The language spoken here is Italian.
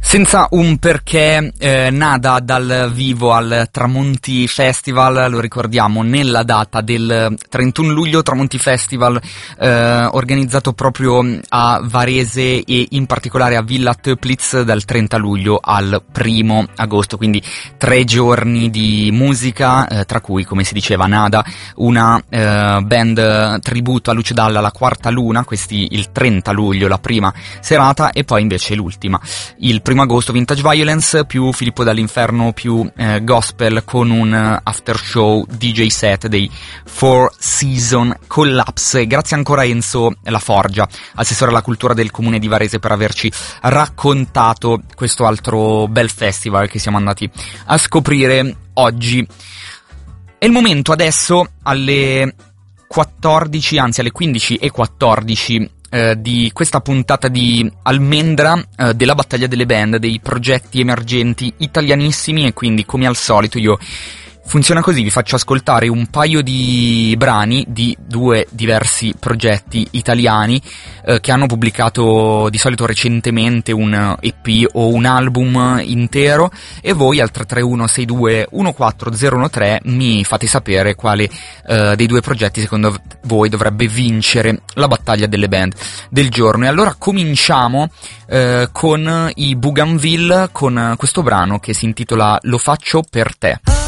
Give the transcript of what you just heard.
Senza un perché, Nada dal vivo al Tramonti Festival, lo ricordiamo, nella data del 31 luglio, Tramonti Festival organizzato proprio a Varese e in particolare a Villa Töplitz dal 30 luglio al 1 agosto, quindi 3 giorni di musica, tra cui, come si diceva, Nada, una band tributo a Luce Dalla, la Quarta Luna, questi il 30 luglio, la prima serata, e poi invece l'ultima, il 1 agosto, Vintage Violence più Filippo Dall'Inferno più gospel con un after show DJ set dei Four Season Collapse. Grazie ancora a Enzo Laforgia, assessore alla cultura del comune di Varese, per averci raccontato questo altro bel festival che siamo andati a scoprire oggi. È il momento adesso alle 14, anzi alle 15:14 di questa puntata di Almendra, della battaglia delle band, dei progetti emergenti italianissimi, e quindi, come al solito, io funziona così: vi faccio ascoltare un paio di brani di 2 diversi progetti italiani che hanno pubblicato di solito recentemente un EP o un album intero, e voi al 331-62-14013 mi fate sapere quale dei 2 progetti secondo voi dovrebbe vincere la battaglia delle band del giorno. E allora cominciamo con i Bougainville, con questo brano che si intitola Lo faccio per te.